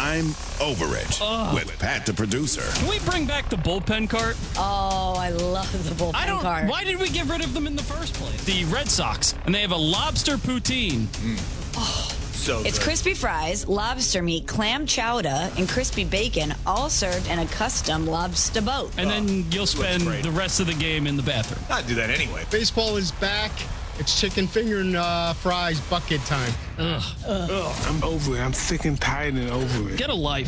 I'm Over It with Pat the producer. Can we bring back the bullpen cart? Oh, I love the bullpen cart. Why did we get rid of them in the first place? The Red Sox, and they have a lobster poutine. So It's good. crispy fries, lobster meat, clam chowder, and crispy bacon, all served in a custom lobster boat. And then you'll spend great. the rest of the game in the bathroom. I'd do that anyway. Baseball is back. It's chicken finger and fries bucket time. I'm over it. I'm sick and tired and over it. Get a life.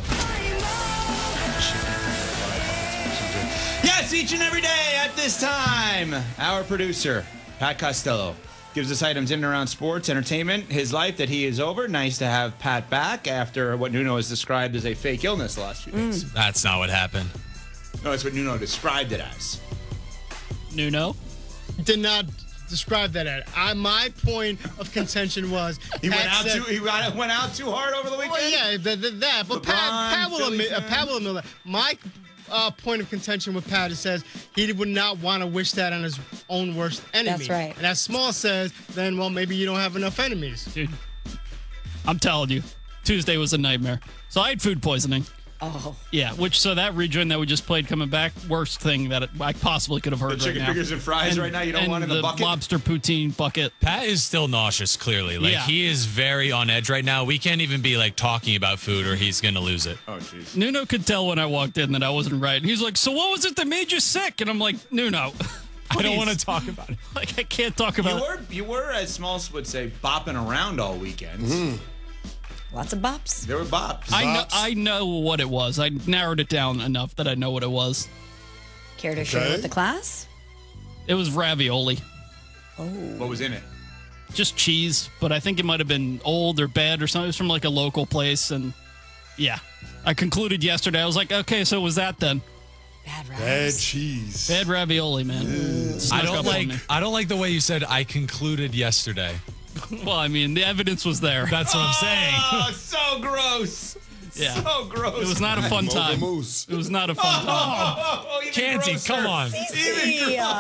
Yes, each and every day at this time, our producer, Pat Costello, gives us items in and around sports, entertainment, his life that he is over. Nice to have Pat back after what Nuno has described as a fake illness the last few days. That's not what happened. No, that's what Nuno described it as. Nuno? Did not describe that at. My point of contention was He went Pat out said- too. He went out too hard over the weekend. Well, yeah, that. But Pat will Philly admit. fan. Pat will admit that. My point of contention with Pat is says he would not want to wish that on his own worst enemy. That's right. And as Small says, then well maybe you don't have enough enemies. Dude, I'm telling you, Tuesday was a nightmare. So I had food poisoning. Oh, Yeah, so that rejoin that we just played coming back, worst thing that I possibly could have heard The chicken right now. fingers and fries right now you don't and want in the bucket? lobster poutine bucket. Pat is still nauseous, clearly. Like, Yeah. he is very on edge right now. We can't even be, like, talking about food or he's going to lose it. Oh, jeez. Nuno could tell when I walked in that I wasn't right. He's like, so what was it that made you sick? And I'm like, Nuno, I don't want to please. talk about it. Like, I can't talk about it. You were, as Smalls would say, bopping around all weekend. lots of bops. There were bops. I know what it was. I narrowed it down enough that I know what it was. Care to share with the class? It was ravioli. What was in it? Just cheese, but I think it might have been old or bad or something. It was from like a local place, and yeah. I concluded yesterday. I was like, okay, so it was that then. Bad Bad raps. cheese. Bad ravioli, man. I Snuck don't up on me. like the way you said I concluded yesterday. Well, I mean, the evidence was there. That's what I'm saying. Oh, so gross. Yeah. So gross. It was not a fun time. Moose. It was not a fun time. Oh, even Canty, grosser. come on. Yeah.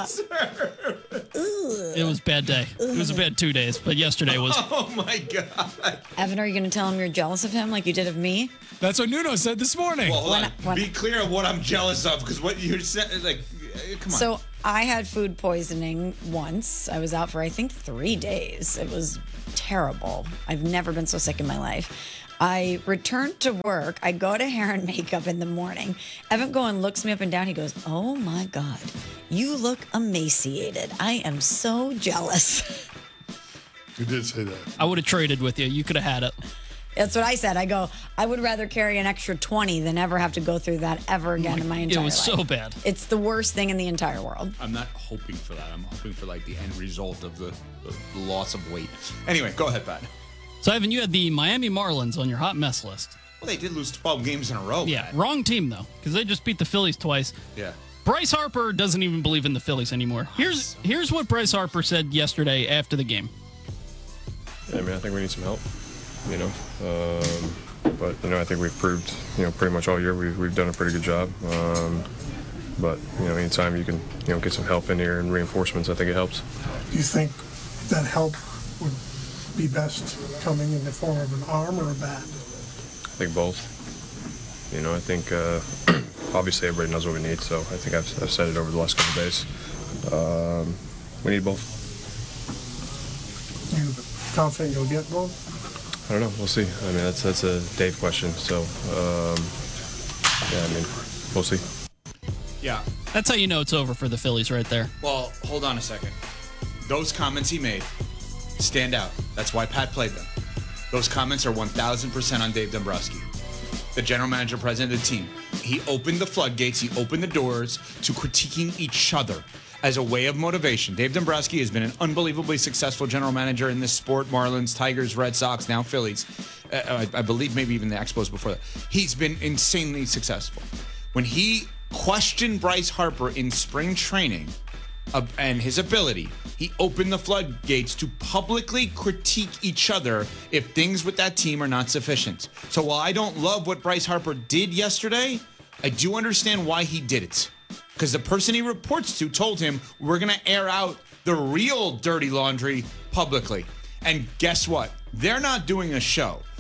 It was a bad day. It was a bad 2 days, but yesterday was. Oh, my God. Evan, are you going to tell him you're jealous of him like you did of me? That's what Nuno said this morning. Well, hold on. When- Be clear of what I'm jealous of, because what you said, like, come on. So I had food poisoning once. I was out for, I think, 3 days. It was terrible. I've never been so sick in my life. I returned to work. I go to hair and makeup in the morning. Evan Goen looks me up and down. He goes, oh, my God, you look emaciated. I am so jealous. You did say that. I would have traded with you. You could have had it. That's what I said. I go, I would rather carry an extra 20 than ever have to go through that ever again in my entire It was life. so bad. It's the worst thing in the entire world. I'm not hoping for that. I'm hoping for, like, the end result of the loss of weight. Anyway, go ahead, Pat. So, Evan, you had the Miami Marlins on your hot mess list. Well, they did lose 12 games in a row. Yeah, Pat. wrong team, though, because they just beat the Phillies twice. Yeah. Bryce Harper doesn't even believe in the Phillies anymore. Here's what Bryce Harper said yesterday after the game. I mean, I think we need some help, you know. But, you know, I think we've proved, you know, pretty much all year we've done a pretty good job. But, you know, anytime you can, you know, get some help in here and reinforcements, I think it helps. Do you think that help would be best coming in the form of an arm or a bat? I think both. You know, I think obviously everybody knows what we need, so I think I've said it over the last couple of days. We need both. You confident you'll get both? I don't know. We'll see. I mean, that's a Dave question. So, yeah, I mean, we'll see. Yeah. That's how you know it's over for the Phillies right there. Well, hold on a second. Those comments he made stand out. That's why Pat played them. Those comments are 1,000% on Dave Dombrowski, the general manager, president of the team. He opened the floodgates. He opened the doors to critiquing each other as a way of motivation. Dave Dombrowski has been an unbelievably successful general manager in this sport. Marlins, Tigers, Red Sox, now Phillies. I believe maybe even the Expos before that. He's been insanely successful. When he questioned Bryce Harper in spring training and his ability, he opened the floodgates to publicly critique each other if things with that team are not sufficient. So while I don't love what Bryce Harper did yesterday, I do understand why he did it. Because the person he reports to told him, we're going to air out the real dirty laundry publicly. And guess what? They're not doing a show.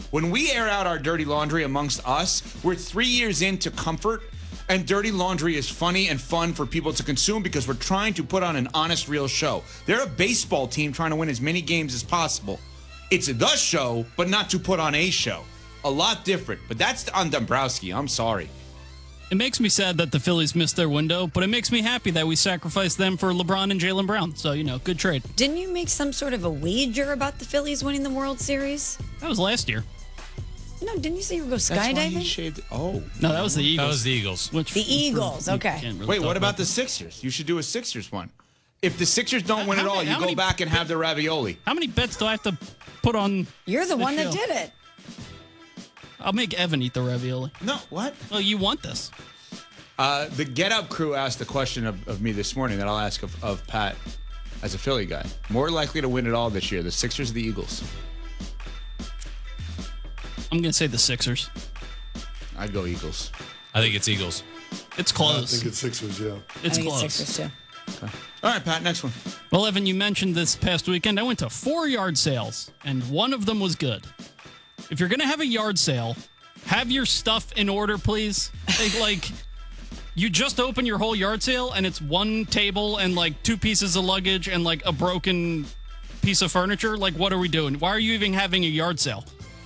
When we air out our dirty laundry amongst us, we're 3 years into comfort, and dirty laundry is funny and fun for people to consume because we're trying to put on an honest, real show. They're a baseball team trying to win as many games as possible. It's the show, but not to put on a show. A lot different, but that's on Dombrowski. I'm sorry. It makes me sad that the Phillies missed their window, but it makes me happy that we sacrificed them for LeBron and Jaylen Brown. So, good trade. Didn't you make some sort of a wager about the Phillies winning the World Series? That was last year. No, didn't you say you were going to go That's why skydiving? he shaved. Oh. No, that was the Eagles. That was the Eagles. The Eagles, okay. Wait, what about the Sixers? You should do a Sixers one. If the Sixers don't win it all, you go back and have the ravioli. How many bets do I have to put on? You're the one that show? did it. I'll make Evan eat the ravioli. No, what? Oh, you want this? The Get Up crew asked a question of me this morning that I'll ask of Pat as a Philly guy. More likely to win it all this year, the Sixers or the Eagles? I'm going to say the Sixers. I'd go Eagles. I think it's Eagles. It's close. I think it's Sixers, yeah. It's I think close. it's Sixers, too. Okay. All right, Pat, next one. Well, Evan, you mentioned this past weekend. I went to 4 yard sales, and one of them was good. If you're going to have a yard sale, have your stuff in order, please. Like you just open your whole yard sale, and it's one table and, 2 pieces of luggage and, a broken piece of furniture. Like, what are we doing? Why are you even having a yard sale?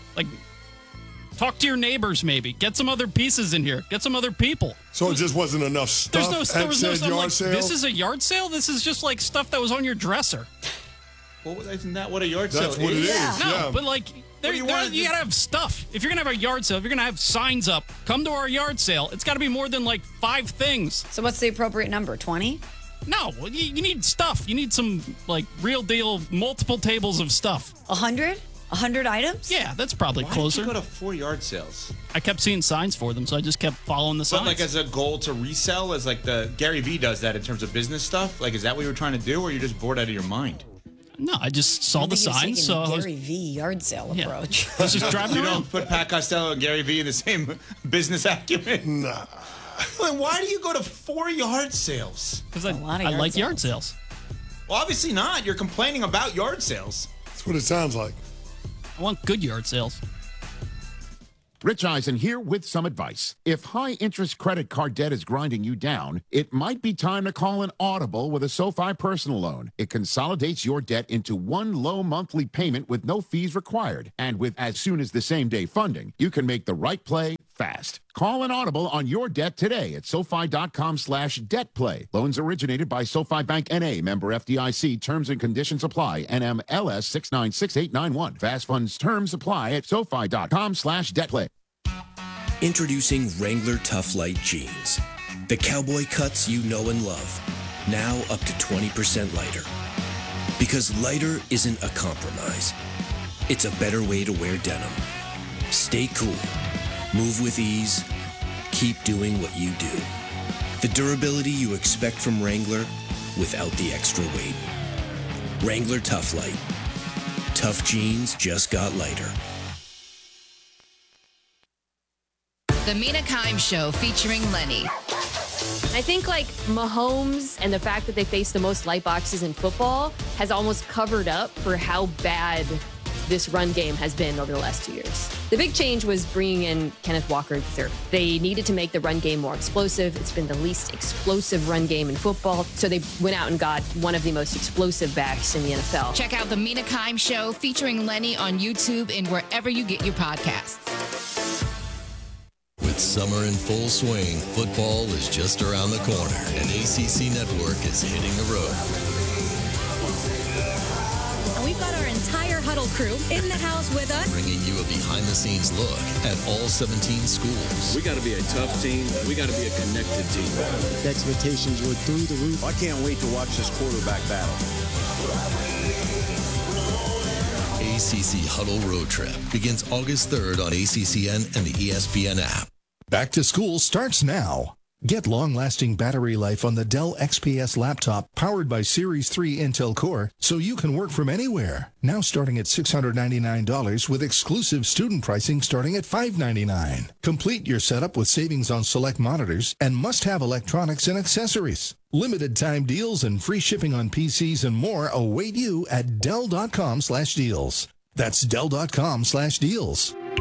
Talk to your neighbors, maybe. Get some other pieces in here. Get some other people. So it just wasn't enough stuff There was no said stuff. yard sale? This is a yard sale? This is just stuff that was on your dresser. Well, isn't that what a yard sale That's what it is. Yeah. No, Yeah. but you wanted gotta have stuff. If you're gonna have a yard sale, if you're gonna have signs up, come to our yard sale. It's got to be more than 5 things. So what's the appropriate number? 20? No, you need stuff. You need some real deal, multiple tables of stuff. 100? 100 items? Yeah, that's probably Why closer. did you go to 4 yard sales? I kept seeing signs for them, so I just kept following the signs. But as a goal to resell, as the Gary Vee does that in terms of business stuff. Is that what you were trying to do, or you're just bored out of your mind? No, I just saw the signs. So I was, Gary V yard sale Yeah. approach. I was just driving You around. don't put Pat Costello and Gary Vee in the same business acumen. Nah. Then why do you go to 4 yard sales? Because a lot of I yard like yard sales. sales. Well, obviously not. You're complaining about yard sales. That's what it sounds like. I want good yard sales. Rich Eisen here with some advice. If high-interest credit card debt is grinding you down, it might be time to call an Audible with a SoFi personal loan. It consolidates your debt into one low monthly payment with no fees required. And with as soon as the same-day funding, you can make the right play fast. Call an Audible on your debt today at SoFi.com/debtplay. Loans originated by SoFi Bank N.A., member FDIC. Terms and conditions apply. NMLS 696891. Fast funds terms apply at SoFi.com/debtplay. Introducing Wrangler Tough Light Jeans. The cowboy cuts you know and love. Now up to 20% lighter. Because lighter isn't a compromise. It's a better way to wear denim. Stay cool. Move with ease. Keep doing what you do. The durability you expect from Wrangler without the extra weight. Wrangler Tough Light. Tough jeans just got lighter. The Mina Kimes Show featuring Lenny. I think Mahomes and the fact that they face the most light boxes in football has almost covered up for how bad this run game has been over the last 2 years. The big change was bringing in Kenneth Walker III. They needed to make the run game more explosive. It's been the least explosive run game in football, so they went out and got one of the most explosive backs in the NFL. Check out the Mina Kimes Show featuring Lenny on YouTube and wherever you get your podcasts. With summer in full swing, football is just around the corner, and ACC Network is hitting the road. And we've got our entire Huddle crew in the house with us, Bringing you a behind-the-scenes look at all 17 schools. We got to be a tough team. We got to be a connected team. The expectations were through the roof. I can't wait to watch this quarterback battle. ACC Huddle Road Trip begins August 3rd on ACCN and the ESPN app. Back to school starts now. Get long-lasting battery life on the Dell XPS laptop powered by Series 3 Intel Core so you can work from anywhere. Now starting at $699 with exclusive student pricing starting at $599. Complete your setup with savings on select monitors and must-have electronics and accessories. Limited time deals and free shipping on PCs and more await you at Dell.com/deals. That's Dell.com/deals.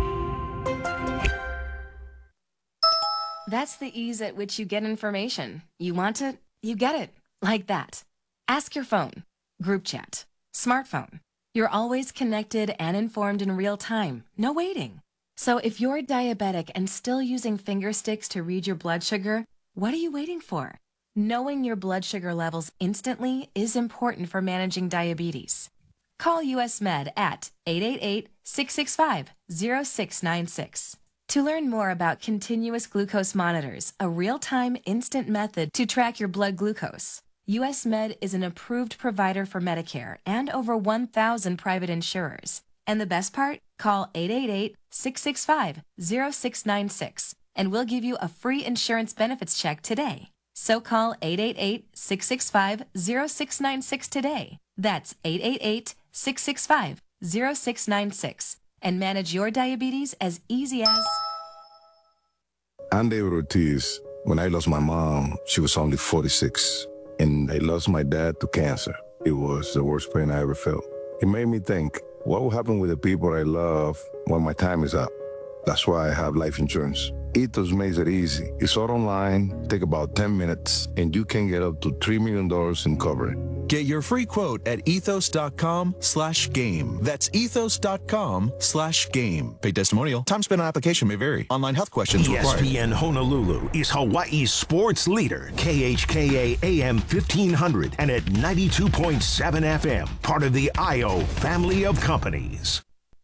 That's the ease at which you get information. You want it, you get it. Like that. Ask your phone. Group chat. Smartphone. You're always connected and informed in real time. No waiting. So if you're diabetic and still using finger sticks to read your blood sugar, what are you waiting for? Knowing your blood sugar levels instantly is important for managing diabetes. Call US Med at 888-665-0696. To learn more about continuous glucose monitors, a real-time instant method to track your blood glucose, US Med is an approved provider for Medicare and over 1,000 private insurers. And the best part? Call 888-665-0696 and we'll give you a free insurance benefits check today. So call 888-665-0696 today. That's 888-665-0696 and manage your diabetes as easy as... I'm David Ortiz. When I lost my mom, she was only 46. And I lost my dad to cancer. It was the worst pain I ever felt. It made me think, what will happen with the people I love when my time is up? That's why I have life insurance. Ethos makes it easy. It's all online, take about 10 minutes, and you can get up to $3 million in coverage. Get your free quote at ethos.com/game. That's ethos.com/game. Paid testimonial. Time spent on application may vary. Online health questions required. ESPN Honolulu is Hawaii's sports leader. KHKA AM 1500 and at 92.7 FM. Part of the IO family of companies.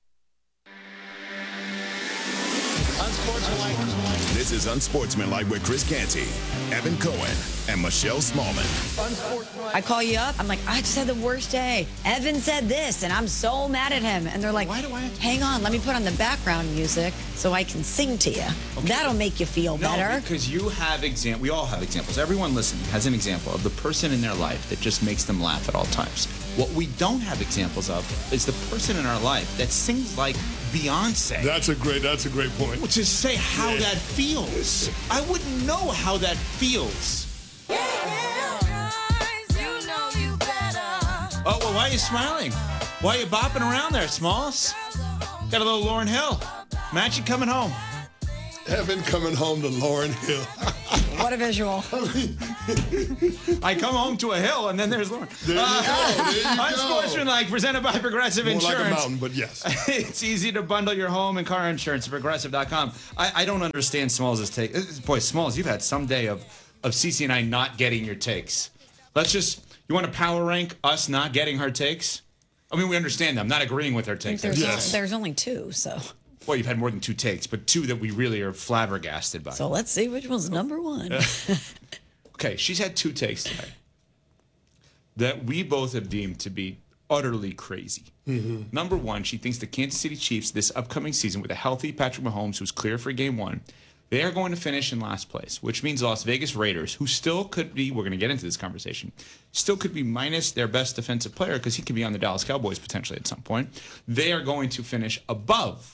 This is Unsportsmanlike with Chris Canty, Evan Cohen, and Michelle Smallman. I call you up. I'm like, I just had the worst day. Evan said this, and I'm so mad at him. And they're like, hang on, let me put on the background music so I can sing to you. Okay. That'll make you feel better. Because you have we all have examples. Everyone listening has an example of the person in their life that just makes them laugh at all times. What we don't have examples of is the person in our life that sings like Beyonce. That's a great point. To say how that feels. I wouldn't know how that feels. Oh, well, why are you smiling? Why are you bopping around there, Smalls? Got a little Lauryn Hill. Magic coming home. Evan coming home to Lauryn Hill. What a visual. I come home to a hill, and then there's Lauren. There you go. Unsportsmanlike, presented by Progressive More Insurance. like a mountain, but yes. It's easy to bundle your home and car insurance at Progressive.com. I don't understand Smalls' take. Boy, Smalls, you've had some day of Cece and I not getting your takes. You want to power rank us not getting her takes? I mean, we understand them. I'm not agreeing with her takes. There's only two, so... Well, you've had more than two takes, but two that we really are flabbergasted by. So let's see which one's number one. Okay, she's had two takes today that we both have deemed to be utterly crazy. Mm-hmm. Number one, she thinks the Kansas City Chiefs this upcoming season with a healthy Patrick Mahomes, who's clear for game one, they are going to finish in last place, which means the Las Vegas Raiders, who still could be, we're going to get into this conversation, still could be minus their best defensive player because he could be on the Dallas Cowboys potentially at some point. They are going to finish above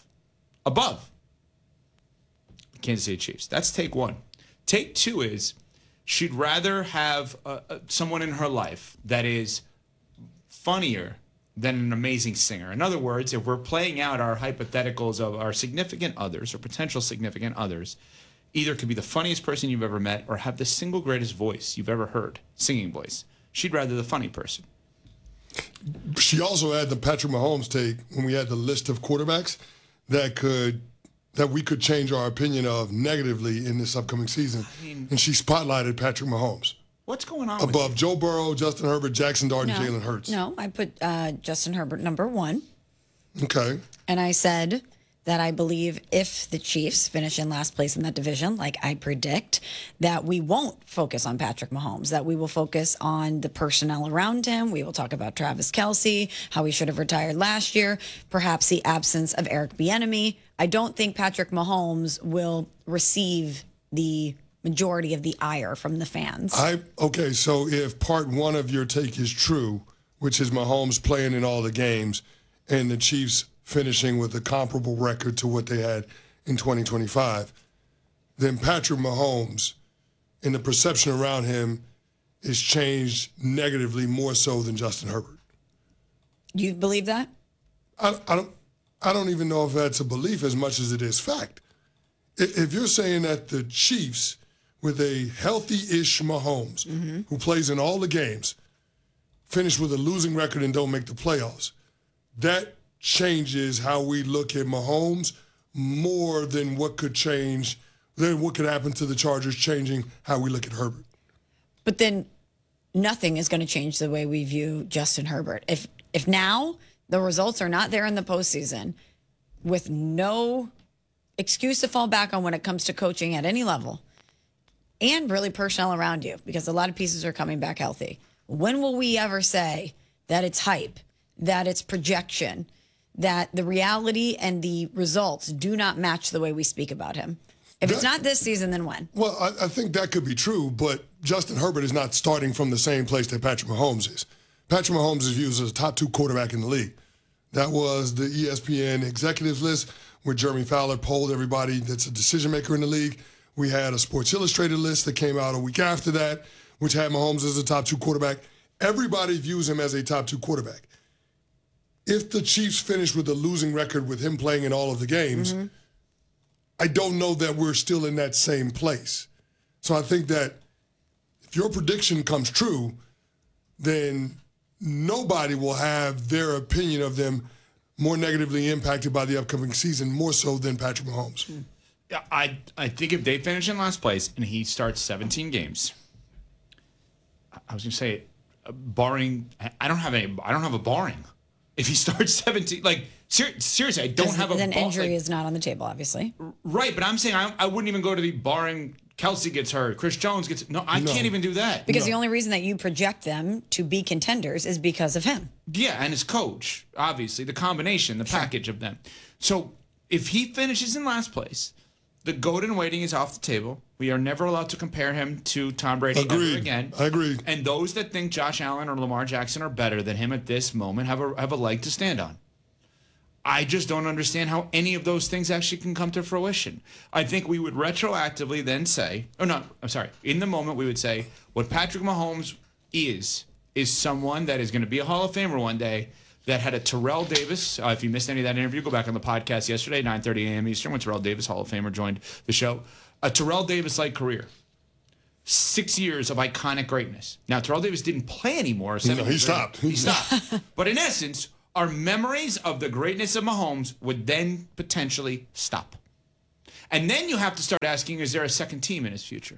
Kansas City Chiefs. That's take one. Take two is she'd rather have someone in her life that is funnier than an amazing singer. In other words, if we're playing out our hypotheticals of our significant others or potential significant others, either could be the funniest person you've ever met or have the single greatest voice you've ever heard, singing voice. She'd rather the funny person. She also had the Patrick Mahomes take when we had the list of quarterbacks that we could change our opinion of negatively in this upcoming season. And she spotlighted Patrick Mahomes. What's going on above Joe Burrow, Justin Herbert, Jackson Dart, and Jalen Hurts? No, I put Justin Herbert number one. Okay. And I said that I believe if the Chiefs finish in last place in that division, like I predict, that we won't focus on Patrick Mahomes, that we will focus on the personnel around him. We will talk about Travis Kelce, how he should have retired last year, perhaps the absence of Eric Bieniemy. I don't think Patrick Mahomes will receive the majority of the ire from the fans. Okay, so if part one of your take is true, which is Mahomes playing in all the games and the Chiefs finishing with a comparable record to what they had in 2025, then Patrick Mahomes and the perception around him is changed negatively more so than Justin Herbert. You believe that? I don't even know if that's a belief as much as it is fact. if you're saying that the Chiefs, with a healthy-ish Mahomes, who plays in all the games, finish with a losing record and don't make the playoffs, that changes how we look at Mahomes more than what could happen to the Chargers changing how we look at Herbert. But then nothing is going to change the way we view Justin Herbert. If now the results are not there in the postseason, with no excuse to fall back on when it comes to coaching at any level, and really personnel around you, because a lot of pieces are coming back healthy, when will we ever say that it's hype, that it's projection, that the reality and the results do not match the way we speak about him? If it's not this season, then when? Well, I think that could be true, but Justin Herbert is not starting from the same place that Patrick Mahomes is. Patrick Mahomes is viewed as a top 2 quarterback in the league. That was the ESPN executives list where Jeremy Fowler polled everybody that's a decision maker in the league. We had a Sports Illustrated list that came out a week after that, which had Mahomes as a top 2 quarterback. Everybody views him as a top 2 quarterback. If the Chiefs finish with a losing record with him playing in all of the games, I don't know that we're still in that same place. So I think that if your prediction comes true, then nobody will have their opinion of them more negatively impacted by the upcoming season, more so than Patrick Mahomes. Yeah, I think if they finish in last place and he starts 17 games, I was going to say, barring, I don't have a barring. If he starts 17, like, seriously, I don't have a then injury is not on the table, obviously. Right, but I'm saying I wouldn't even go to the barring Kelsey gets hurt, Chris Jones gets... No, I can't even do that. Because the only reason that you project them to be contenders is because of him. Yeah, and his coach, obviously, the combination, the package of them. So if he finishes in last place, the GOAT in waiting is off the table. We are never allowed to compare him to Tom Brady ever again. I agree. And those that think Josh Allen or Lamar Jackson are better than him at this moment have a leg to stand on. I just don't understand how any of those things actually can come to fruition. I think we would retroactively then say, in the moment we would say, what Patrick Mahomes is someone that is going to be a Hall of Famer one day, that had a Terrell Davis. If you missed any of that interview, go back on the podcast yesterday, 9:30 a.m. Eastern, when Terrell Davis, Hall of Famer, joined the show. A Terrell Davis-like career. 6 years of iconic greatness. Now, Terrell Davis didn't play anymore. He stopped. He stopped. But in essence, our memories of the greatness of Mahomes would then potentially stop. And then you have to start asking, is there a second team in his future?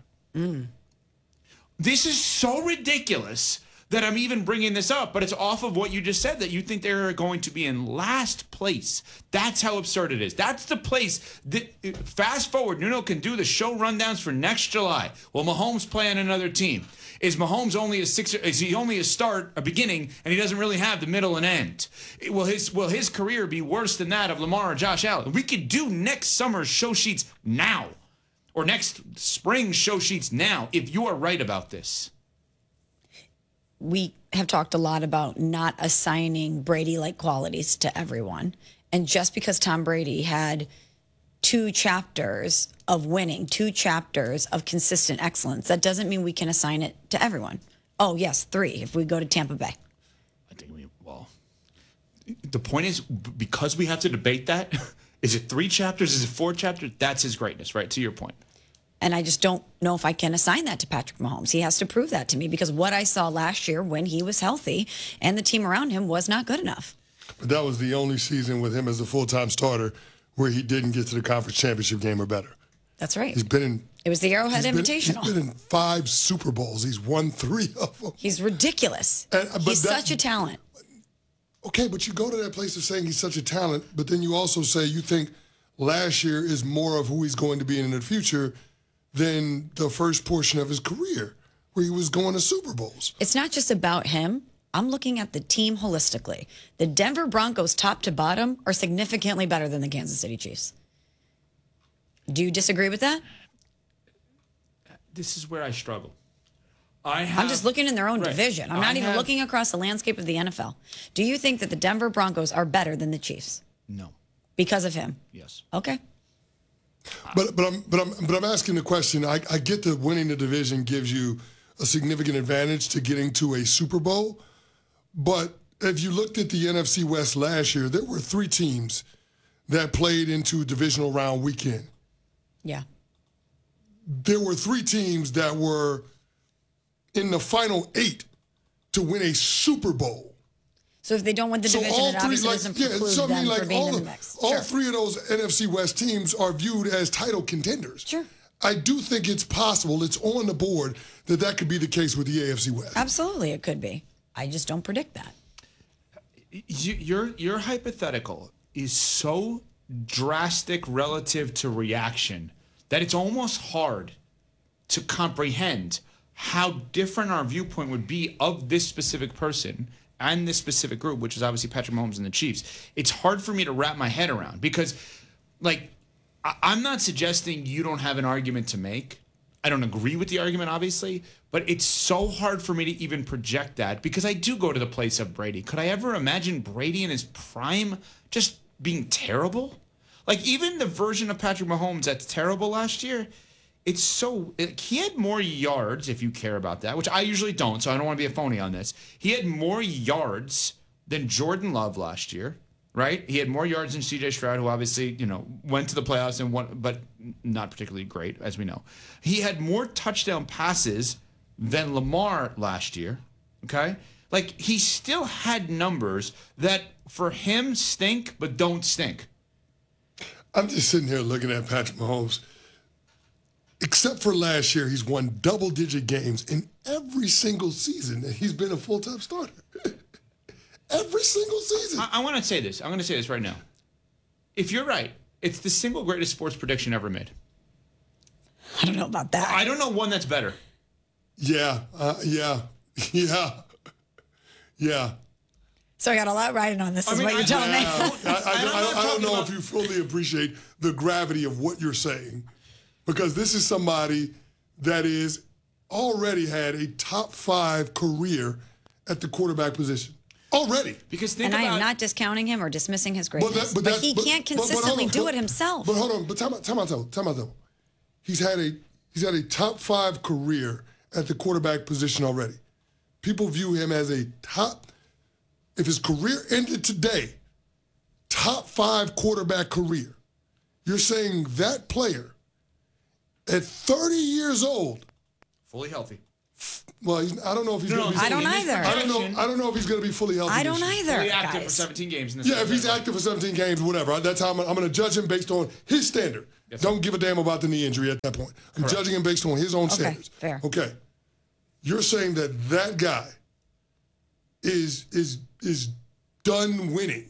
This is so ridiculous that I'm even bringing this up, but it's off of what you just said, that you think they're going to be in last place. That's how absurd it is. That's the place. Fast forward, Nuno can do the show rundowns for next July. Will Mahomes play on another team? Is Mahomes only is he only a beginning, and he doesn't really have the middle and end? Will his career be worse than that of Lamar or Josh Allen? We could do next summer's show sheets now, or next spring's show sheets now, if you are right about this. We have talked a lot about not assigning Brady-like qualities to everyone. And just because Tom Brady had 2 chapters of winning, 2 chapters of consistent excellence, that doesn't mean we can assign it to everyone. Oh, yes, 3 if we go to Tampa Bay. I think the point is, because we have to debate that, is it 3 chapters? Is it 4 chapters? That's his greatness, right? To your point. And I just don't know if I can assign that to Patrick Mahomes. He has to prove that to me, because what I saw last year when he was healthy and the team around him was not good enough. But that was the only season with him as a full-time starter where he didn't get to the conference championship game or better. That's right. He's been in... It was the Arrowhead Invitational. He's been in 5 Super Bowls. He's won 3 of them. He's ridiculous. He's such a talent. Okay, but you go to that place of saying he's such a talent, but then you also say you think last year is more of who he's going to be in the future than the first portion of his career, where he was going to Super Bowls. It's not just about him. I'm looking at the team holistically. The Denver Broncos, top to bottom, are significantly better than the Kansas City Chiefs. Do you disagree with that? This is where I struggle. I'm just looking in their own division. I'm not even looking across the landscape of the NFL. Do you think that the Denver Broncos are better than the Chiefs? No. Because of him? Yes. Okay. But I'm asking the question. I get that winning the division gives you a significant advantage to getting to a Super Bowl. But if you looked at the NFC West last year, there were 3 teams that played into divisional round weekend. Yeah. There were 3 teams that were in the final 8 to win a Super Bowl. So if they don't win the division, it obviously doesn't preclude them from being in the mix. All 3 of those NFC West teams are viewed as title contenders. Sure. I do think it's possible, it's on the board, that could be the case with the AFC West. Absolutely, it could be. I just don't predict that. Your hypothetical is so drastic relative to reaction that it's almost hard to comprehend how different our viewpoint would be of this specific person and this specific group, which is obviously Patrick Mahomes and the Chiefs. It's hard for me to wrap my head around because, like, I'm not suggesting you don't have an argument to make. I don't agree with the argument, obviously, but it's so hard for me to even project that because I do go to the place of Brady. Could I ever imagine Brady in his prime just being terrible? Like, even the version of Patrick Mahomes that's terrible last year, it's so... He had more yards, if you care about that, which I usually don't, so I don't want to be a phony on this. He had more yards than Jordan Love last year, right? He had more yards than C.J. Stroud, who obviously, went to the playoffs and won, but not particularly great, as we know. He had more touchdown passes than Lamar last year, okay? Like, he still had numbers that, for him, stink, but don't stink. I'm just sitting here looking at Patrick Mahomes. Except for last year, he's won double-digit games in every single season that he's been a full-time starter. Every single season. I want to say this. I'm going to say this right now. If you're right, it's the single greatest sports prediction ever made. I don't know about that. I don't know one that's better. Yeah. So I got a lot riding on this, is what you're telling me. I don't know if you fully appreciate the gravity of what you're saying, because this is somebody that is already had a top 5 career at the quarterback position. Already. I am not discounting him or dismissing his greatness, but he can't consistently do it himself. But hold on, but time out though. He's had a top 5 career at the quarterback position already. People view him as a top, if his career ended today, top 5 quarterback career. You're saying that player at 30 years old, fully healthy. Well, I don't know if he's going to be. I don't either. I don't know if he's going to be fully healthy. I don't either. Fully active for 17 games. If he's active for 17 games, whatever. That's how I'm going to judge him based on his standard. Yes, don't give a damn about the knee injury at that point. I'm judging him based on his own standards. Fair. Okay. You're saying that guy is done winning.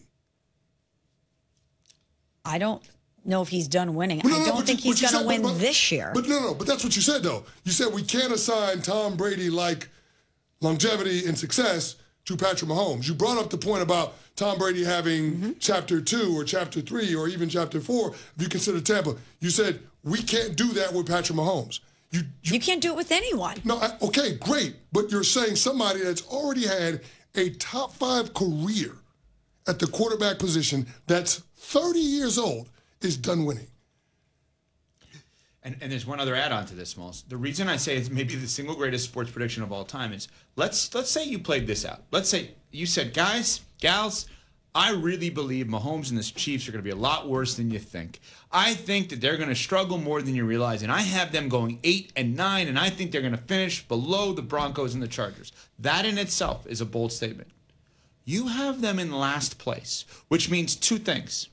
I don't know if he's done winning. I don't think he's going to win this year. But but that's what you said, though. You said we can't assign Tom Brady-like longevity and success to Patrick Mahomes. You brought up the point about Tom Brady having chapter 2 or chapter 3 or even chapter 4 if you consider Tampa. You said we can't do that with Patrick Mahomes. You can't do it with anyone. No, okay, great. But you're saying somebody that's already had a top 5 career at the quarterback position that's 30 years old is done winning. And there's one other add-on to this, Smalls. The reason I say it's maybe the single greatest sports prediction of all time is let's say you played this out. Let's say you said, guys, gals, I really believe Mahomes and the Chiefs are going to be a lot worse than you think. I think that they're going to struggle more than you realize, and I have them going 8-9, and I think they're going to finish below the Broncos and the Chargers. That in itself is a bold statement. You have them in last place, which means 3 things.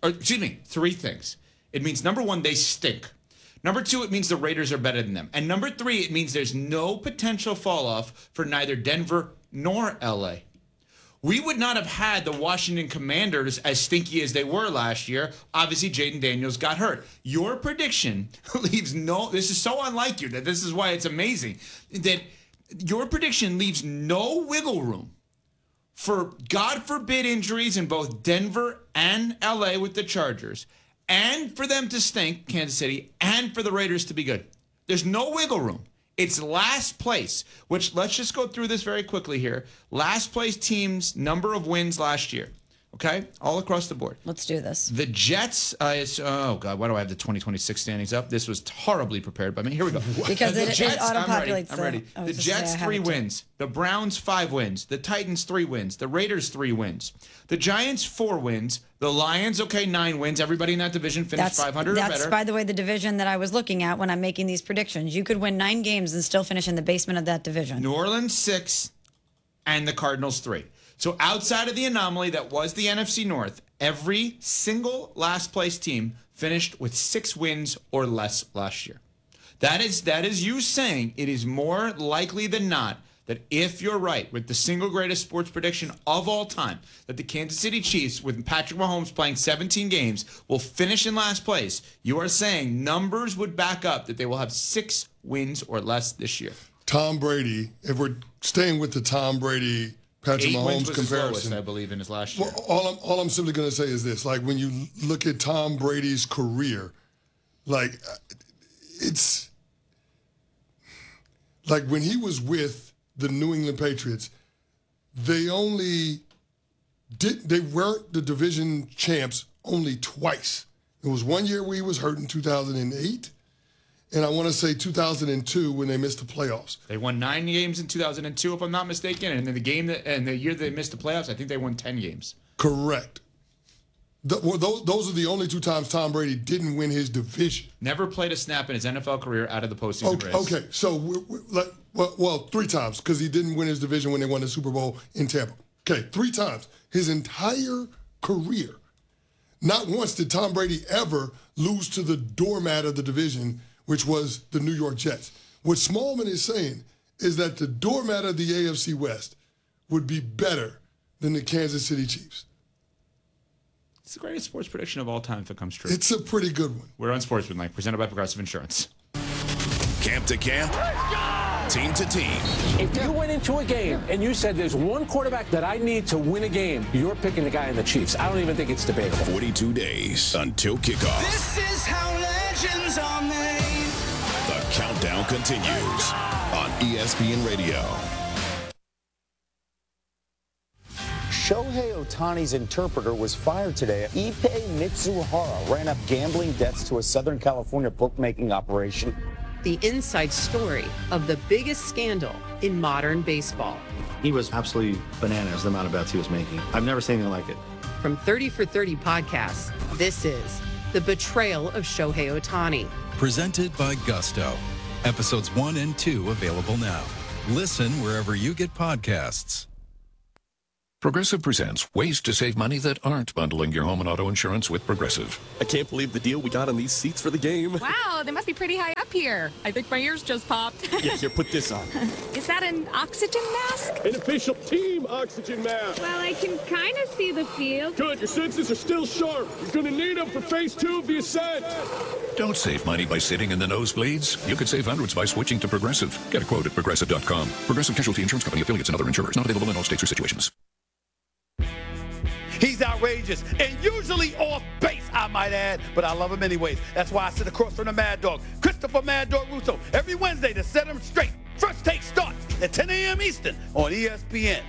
It means, number 1, they stink. Number 2, it means the Raiders are better than them. And number 3, it means there's no potential fall off for neither Denver nor LA. We would not have had the Washington Commanders as stinky as they were last year. Obviously, Jaden Daniels got hurt. Your prediction leaves this is so unlike you that this is why it's amazing, that your prediction leaves no wiggle room for, God forbid, injuries in both Denver and LA with the Chargers, and for them to stink, Kansas City, and for the Raiders to be good. There's no wiggle room. It's last place, which let's just go through this very quickly here. Last place teams' number of wins last year. Okay? All across the board. Let's do this. The Jets, oh, God, why do I have the 2026 standings up? This was horribly prepared by me. Here we go. Because the it auto-populates. I'm ready. The Jets, 3 wins. The Browns, 5 wins. The Titans, 3 wins. The Raiders, 3 wins. The Giants, 4 wins. The Lions, 9 wins. Everybody in that division finished 500 or better. That's, by the way, the division that I was looking at when I'm making these predictions. You could win 9 games and still finish in the basement of that division. New Orleans, 6, and the Cardinals, 3. So outside of the anomaly that was the NFC North, every single last place team finished with 6 wins or less last year. That is you saying it is more likely than not that if you're right with the single greatest sports prediction of all time, that the Kansas City Chiefs, with Patrick Mahomes playing 17 games, will finish in last place. You are saying numbers would back up that they will have 6 wins or less this year. Tom Brady, if we're staying with the Tom Brady Patrick Mahomes comparison, lowest, I believe, in his last year. Well, all I'm simply going to say is this: like when you look at Tom Brady's career, like it's like when he was with the New England Patriots, they weren't the division champs only twice. It was one year where he was hurt in 2008. And I want to say 2002 when they missed the playoffs. They won 9 games in 2002, if I'm not mistaken. And then the year they missed the playoffs, I think they won 10 games. Correct. Those are the only 2 times Tom Brady didn't win his division. Never played a snap in his NFL career out of the postseason race. Okay, so well, 3 times because he didn't win his division when they won the Super Bowl in Tampa. Okay, 3 times his entire career. Not once did Tom Brady ever lose to the doormat of the division, which was the New York Jets. What Smallman is saying is that the doormat of the AFC West would be better than the Kansas City Chiefs. It's the greatest sports prediction of all time if it comes true. It's a pretty good one. We're on Sportsmanlike, presented by Progressive Insurance. Camp to camp, team to team. If you went into a game and you said there's one quarterback that I need to win a game, you're picking the guy in the Chiefs. I don't even think it's debatable. 42 days until kickoff. This is how legends are made. The countdown continues on ESPN Radio. Shohei Ohtani's interpreter was fired today. Ippei Mitsuhara ran up gambling debts to a Southern California bookmaking operation. The inside story of the biggest scandal in modern baseball. He was absolutely bananas, the amount of bets he was making. I've never seen anything like it. From 30 for 30 podcasts, this is The Betrayal of Shohei Ohtani. Presented by Gusto. Episodes 1 and 2 available now. Listen wherever you get podcasts. Progressive presents ways to save money that aren't bundling your home and auto insurance with Progressive. I can't believe the deal we got on these seats for the game. Wow, they must be pretty high up here. I think my ears just popped. Yeah, here, put this on. Is that an oxygen mask? An official team oxygen mask. Well, I can kind of see the field. Good, your senses are still sharp. You're going to need them for phase 2 of the ascent. Don't save money by sitting in the nosebleeds. You could save hundreds by switching to Progressive. Get a quote at Progressive.com. Progressive Casualty Insurance Company, affiliates, and other insurers. Not available in all states or situations. He's outrageous and usually off base, I might add, but I love him anyways. That's why I sit across from the Mad Dog, Christopher Mad Dog Russo, every Wednesday to set him straight. First Take starts at 10 a.m. Eastern on ESPN.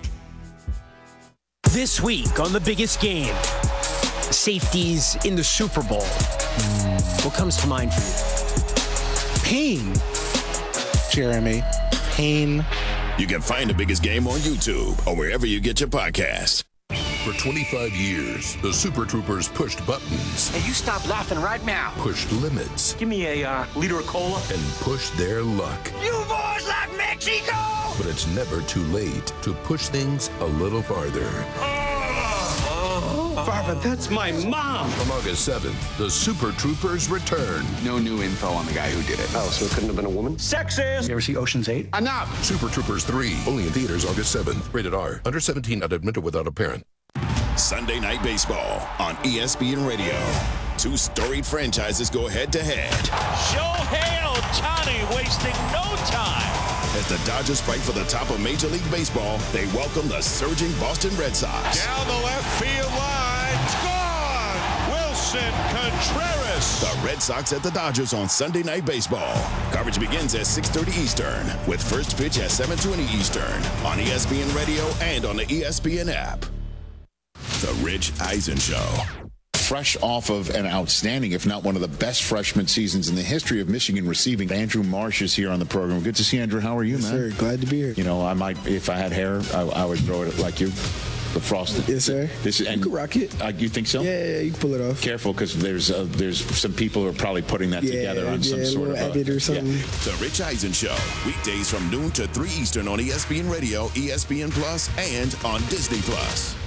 This week on The Biggest Game, safeties in the Super Bowl. What comes to mind for you? Pain, Jeremy. Pain. You can find The Biggest Game on YouTube or wherever you get your podcasts. For 25 years, the Super Troopers pushed buttons. Hey, you stop laughing right now. Pushed limits. Give me a liter of cola. And pushed their luck. You boys like Mexico! But it's never too late to push things a little farther. Barbara, that's my mom. From August 7th, the Super Troopers return. No new info on the guy who did it. Oh, so it couldn't have been a woman? Sexist! You ever see Ocean's 8? Enough! Super Troopers 3, only in theaters August 7th. Rated R. Under 17, not admitted without a parent. Sunday Night Baseball on ESPN Radio. 2 storied franchises go head-to-head. Shohei Ohtani wasting no time. As the Dodgers fight for the top of Major League Baseball, they welcome the surging Boston Red Sox. Down the left field line. It's gone. Wilson Contreras. The Red Sox at the Dodgers on Sunday Night Baseball. Coverage begins at 6:30 Eastern, with first pitch at 7:20 Eastern on ESPN Radio and on the ESPN app. The Rich Eisen Show. Fresh off of an outstanding, if not one of the best freshman seasons in the history of Michigan receiving. Andrew Marsh is here on the program. Good to see you, Andrew. How are you, man? Sir, glad to be here. You know, I might, if I had hair, I would throw it like you. The frosted. Yes, sir. You can rock it. You think so? Yeah, you can pull it off. Careful, because there's some people who are probably putting that together on some sort of edit or something. The Rich Eisen Show, weekdays from noon to 3 Eastern on ESPN Radio, ESPN Plus, and on Disney Plus.